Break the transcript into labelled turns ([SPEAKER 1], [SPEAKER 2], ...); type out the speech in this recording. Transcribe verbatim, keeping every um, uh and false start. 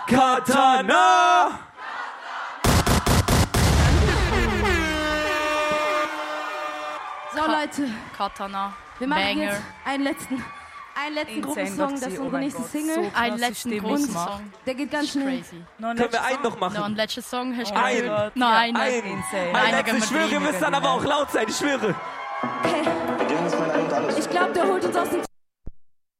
[SPEAKER 1] Katana!
[SPEAKER 2] So Leute,
[SPEAKER 3] Katana.
[SPEAKER 2] wir machen
[SPEAKER 3] Banger.
[SPEAKER 2] jetzt einen letzten, einen letzten Gruppensong, das ist unsere nächste Single.
[SPEAKER 3] So einen letzten Gruppensong.
[SPEAKER 2] Der geht ganz schnell.
[SPEAKER 3] Crazy.
[SPEAKER 1] Können wir einen noch machen?
[SPEAKER 3] Noch einen letzten Song hast du
[SPEAKER 1] Ein.
[SPEAKER 3] gehört? Nein,
[SPEAKER 1] Ein.
[SPEAKER 3] Insane.
[SPEAKER 1] Ein
[SPEAKER 3] Einer gehen
[SPEAKER 1] letztes,
[SPEAKER 3] wir
[SPEAKER 1] ich schwöre, ihr
[SPEAKER 3] rein.
[SPEAKER 1] müsst dann aber auch laut sein, ich schwöre.
[SPEAKER 2] Okay. Ich glaube, der holt uns aus dem